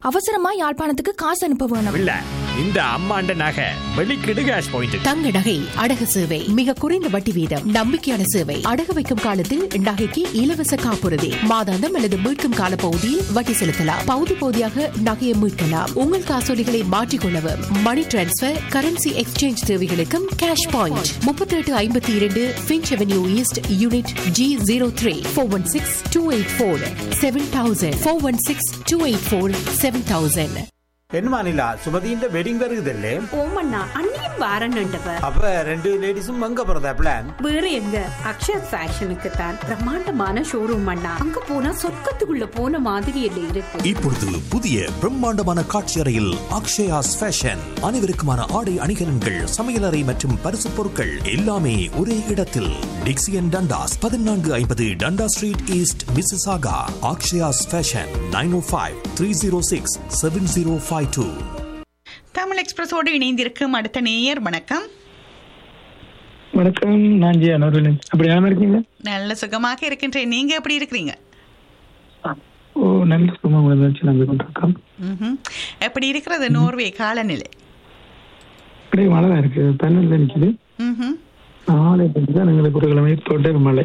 அவசரமா யாழ்ப்பாணத்துக்கு காசு அனுப்ப வேணும். இல்ல இந்த அம்மாண்ட நகை வெளிக்கிடு கேஷ் பாயிண்ட். தங்க நகை அடகு சேவை மிக குறைந்த வட்டி வீதம், நம்பிக்கையான சேவை. அடகு வைக்கும் காலத்தில் நகைக்கு இலவச காப்புறுதி, மாதாந்தம் அல்லது மீட்கும் கால பகுதியில் வட்டி செலுத்தலாம். பகுதி பகுதியாக நகையை மீட்கலாம். உங்கள் காசோலிகளை மாற்றிக்கொள்ளவும், மணி டிரான்ஸ்பர், கரன்சி எக்ஸ்சேஞ்ச் தேவைகளுக்கும் cash point. 3852 Finch avenue east, unit G03. 416-284-7000. 416-284-7000. என்னமா நிலா, சுமதியின் வெட்டிங் வருகுதல்லே? ஓமண்ணா, அண்ணியும் வாரன்னுட்டவ. அப்ப ரெண்டு லேடிஸும் அங்க போறதா பிளான்? வேற எங்க, அக்ஷயா ஃபேஷனுக்கு தான். பிரம்மாண்டமான ஷோரூம் அண்ணா, அங்க போனா சொர்க்கத்துக்குள்ள போன மாதிரி இல்ல இருக்கு. இப்பொழுது புதிய பிரம்மாண்டமான காட்சி அறையில் அக்ஷயாஸ் ஃபேஷன். அனைவருக்குமான ஆடை அணிகலன்கள், சமையலறை மற்றும் பரிசு பொருட்கள் எல்லாமே ஒரே இடத்தில். டிக்சியன் Dundas 1450 டண்டா street east, Mississauga. Akshaya's fashion 905-306-7052. Tamil எக்ஸ்பிரஸோடு இணைந்திருக்கும் அடுத்த நேயர். வணக்கம். வணக்கம், நான் ஜி அனுரன். அப்படி நல்லா இருக்கீங்க? நல்ல சுகமாக இருக்கின்றேன். நீங்க எப்படி இருக்கிறீங்க? ஓ, நல்ல சுகமாக இருந்துச்சு. நாங்கள் கொண்டிருக்கோம். எப்படி இருக்கிறது நோர்வே காலநிலை? அப்படியே மழை தான் இருக்கு, தண்ணில் நிற்குது. நாளை தான் எங்களுக்கு ஒரு கிழமை தொடர் மழை.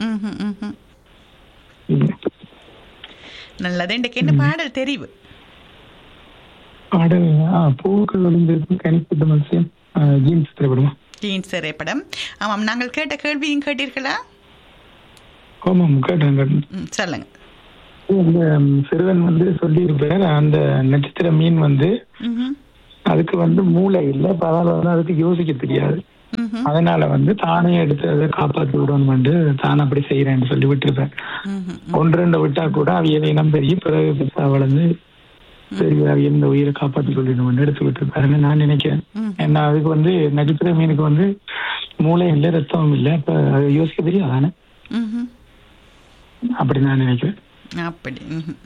நல்லது. இன்றைக்கு என்ன பாடல் தெரிவு? பாடல் பூக்கள் ஒளிந்திருக்கும் கனிப்பட்ட மனுஷன், ஜீன்ஸ் திரைப்படம். ஜீன்ஸ் திரைப்படம். ஆமாம், நாங்கள் கேட்ட கேள்வியும் கேட்டீர்களா? ஆமாம், கேட்டேன். சொல்லுங்க. இந்த சிறுவன் சொல்லி இருப்பார், அந்த நட்சத்திர மீன் அதுக்கு மூளை இல்லை, அதனால அதுக்கு யோசிக்க தெரியாது. அதனால தானே எடுத்து அதை காப்பாற்றி விடணும், தான் அப்படி செய்யறேன்னு சொல்லி விட்டுருப்பேன். ஒன்று ரெண்டு விட்டா கூட அவைய இனம் பெரிய பிறகு வளர்ந்து பெரிய எந்த உயிரை காப்பாற்றி கொள்ளணும் எடுத்து விட்டுருப்பாருன்னு நான் நினைக்கிறேன். ஏன்னா அதுக்கு நட்சத்திர மீனுக்கு மூளை இல்லை, ரத்தமும் இல்லை, அப்ப அது யோசிக்க தெரியும் தானே, அப்படி நான் நினைக்கிறேன். அப்படி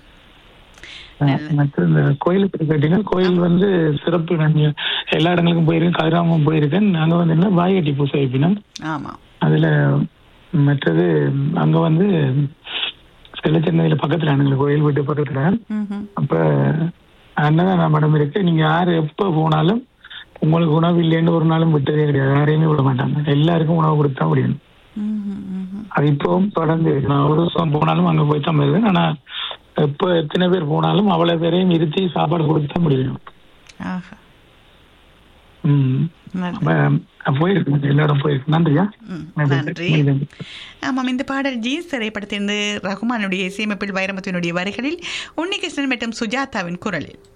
மற்ற இந்த கோயிலுக்கு கேட்டீங்கன்னா, கோயில் சிறப்பு. நான் எல்லா இடங்களுக்கும் போயிருக்கேன், கதிராமம் போயிருக்கேன். நாங்க என்ன வாய்கட்டி பூசை வைப்பினோம். அதுல மற்றது அங்க செல்லச்சென்னையில பக்கத்துல எங்களுக்கு கோயில் வீட்டு பக்கத்துல. அப்ப அன்னதான் மடம் இருக்கு. நீங்க யாரு எப்ப போனாலும் உங்களுக்கு உணவு இல்லைன்னு ஒரு நாளும் விட்டதே கிடையாது. யாரையுமே விட மாட்டாங்க, எல்லாருக்கும் உணவு கொடுத்தா முடியும். அது இப்பவும் தொடர்ந்து நான் ஒரு வருஷம் போனாலும் அங்க போய் தான் வருவேன். ஆனா எப்ப எத்தனை பேர் போனாலும் அவ்வளவு பேரையும் இருத்தி சாப்பாடு கொடுத்து தான் முடியும். போயிருக்கு, எல்லாரும் போயிருக்கு. நன்றியா? நன்றி. ஆமாம், இந்த பாடல் ஜீன்ஸ் திரைப்படத்திலிருந்து ரகுமானுடைய இசையமைப்பில் வைரமுத்துவினுடைய வரிகளில் உன்னிகிருஷ்ணன் மற்றும் சுஜாதாவின் குரலில்.